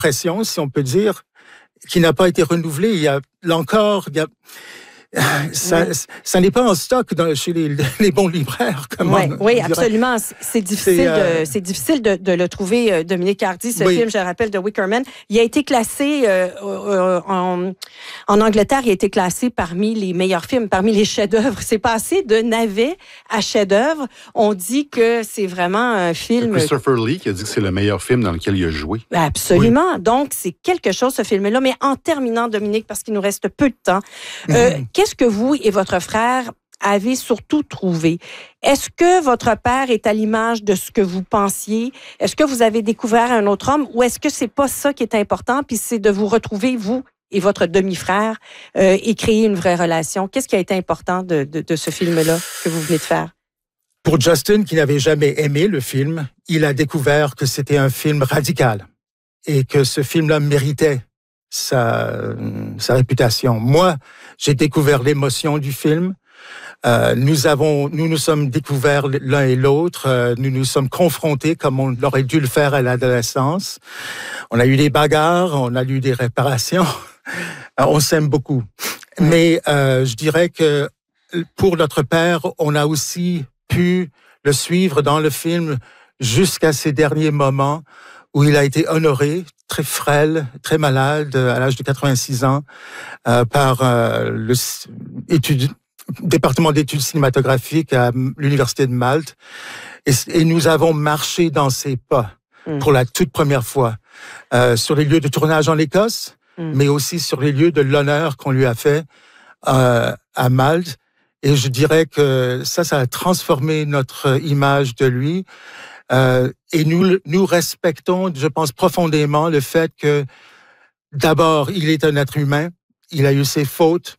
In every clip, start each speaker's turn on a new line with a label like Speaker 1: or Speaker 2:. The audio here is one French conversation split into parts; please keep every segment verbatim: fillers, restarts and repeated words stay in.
Speaker 1: pression, si on peut dire, qui n'a pas été renouvelée. Il y a là encore, il y a Ça, oui. ça n'est pas en stock dans, chez les, les bons libraires. Comme
Speaker 2: oui,
Speaker 1: on,
Speaker 2: oui
Speaker 1: on
Speaker 2: absolument. C'est difficile, c'est, euh... de, c'est difficile de, de le trouver, Dominique Hardy, ce oui. film, je rappelle, de Wicker Man. Il a été classé euh, euh, en, en Angleterre, il a été classé parmi les meilleurs films, parmi les chefs-d'œuvre. C'est passé de navet à chef-d'œuvre. On dit que c'est vraiment un film...
Speaker 3: C'est Christopher Lee qui a dit que c'est le meilleur film dans lequel il a joué.
Speaker 2: Absolument. Oui. Donc, c'est quelque chose, ce film-là. Mais en terminant, Dominique, parce qu'il nous reste peu de temps, euh, mm-hmm. qu'est-ce que vous et votre frère avez surtout trouvé? Est-ce que votre père est à l'image de ce que vous pensiez? Est-ce que vous avez découvert un autre homme? Ou est-ce que c'est pas ça qui est important, puis c'est de vous retrouver, vous et votre demi-frère, euh, et créer une vraie relation? Qu'est-ce qui a été important de, de, de ce film-là que vous venez de faire?
Speaker 1: Pour Justin, qui n'avait jamais aimé le film, il a découvert que c'était un film radical et que ce film-là méritait sa, sa réputation. Moi, j'ai découvert l'émotion du film. Euh, nous avons, nous nous sommes découverts l'un et l'autre. Euh, nous nous sommes confrontés comme on aurait dû le faire à l'adolescence. On a eu des bagarres, on a eu des réparations. On s'aime beaucoup. Mais euh, je dirais que pour notre père, on a aussi pu le suivre dans le film jusqu'à ces derniers moments où il a été honoré, très frêle, très malade, à l'âge de quatre-vingt-six ans, euh, par euh, le étude, département d'études cinématographiques à l'Université de Malte. Et, et nous avons marché dans ses pas mmh. pour la toute première fois, euh, sur les lieux de tournage en Écosse, mmh. mais aussi sur les lieux de l'honneur qu'on lui a fait euh, à Malte. Et je dirais que ça, ça a transformé notre image de lui. Euh, et nous, nous respectons, je pense, profondément le fait que, d'abord, il est un être humain, il a eu ses fautes,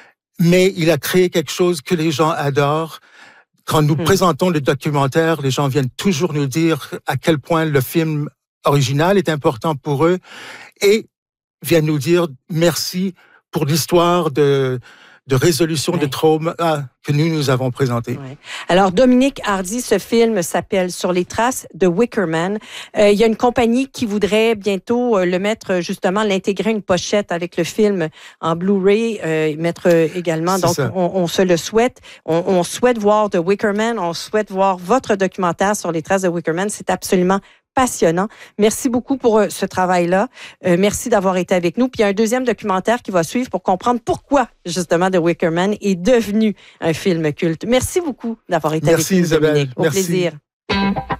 Speaker 1: mais il a créé quelque chose que les gens adorent. Quand nous mmh. présentons le documentaire, les gens viennent toujours nous dire à quel point le film original est important pour eux et viennent nous dire merci pour l'histoire de... de résolution ouais. de trauma que nous, nous avons présenté.
Speaker 2: Ouais. Alors, Dominique Hardy, ce film s'appelle « Sur les traces de Wicker Man ». Euh, il y a une compagnie qui voudrait bientôt euh, le mettre, justement, l'intégrer une pochette avec le film en Blu-ray, euh, mettre euh, également, C'est donc on, on se le souhaite. On, on souhaite voir The Wicker Man, on souhaite voir votre documentaire sur les traces de Wicker Man. C'est absolument passionnant. Merci beaucoup pour euh, ce travail-là. Euh, merci d'avoir été avec nous. Puis il y a un deuxième documentaire qui va suivre pour comprendre pourquoi, justement, The Wicker Man est devenu un film culte. Merci beaucoup d'avoir été
Speaker 1: merci,
Speaker 2: avec nous,
Speaker 1: Isabelle.
Speaker 2: Dominique. Au
Speaker 1: merci.
Speaker 2: plaisir.